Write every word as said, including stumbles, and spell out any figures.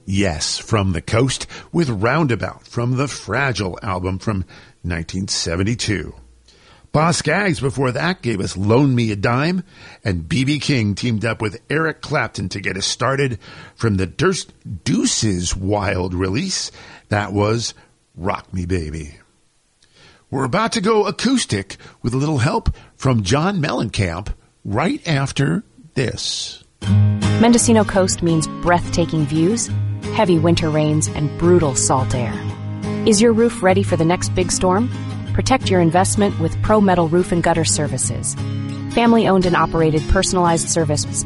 Yes, From the Coast with Roundabout from the Fragile album from nineteen seventy-two. Boz Scaggs before that gave us Loan Me a Dime, and B B King teamed up with Eric Clapton to get us started from the Durst Deuces Wild release. That was Rock Me Baby. We're about to go acoustic with a little help from John Mellencamp right after this. Mendocino Coast means breathtaking views, heavy winter rains, and brutal salt air. Is your roof ready for the next big storm? Protect your investment with Pro Metal Roof and Gutter Services. Family-owned and operated personalized service